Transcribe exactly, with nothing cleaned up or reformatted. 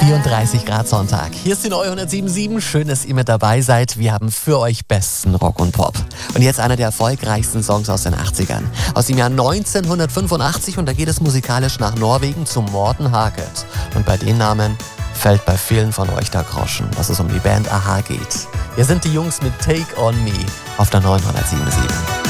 vierunddreißig Grad Sonntag. Hier ist die neue hundertsieben Komma sieben. Schön, dass ihr mit dabei seid. Wir haben für euch besten Rock und Pop. Und jetzt einer der erfolgreichsten Songs aus den achtzigern. Aus dem Jahr neunzehnhundertfünfundachtzig, und da geht es musikalisch nach Norwegen zu Morten Harket. Und bei den Namen fällt bei vielen von euch der Groschen, dass es um die Band a-ha geht. Hier sind die Jungs mit Take on Me auf der neuen hundertsieben Komma sieben.